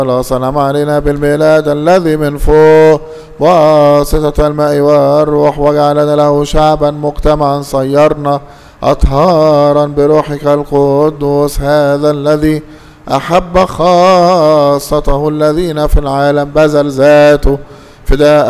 خلاصنا علينا بالميلاد الذي من فوق واسطة الماء والروح، وجعلنا له شعبا مجتمعا، صيرنا أطهارا بروحك القدوس، هذا الذي أحب خاصته الذين في العالم، بذل ذاته فداء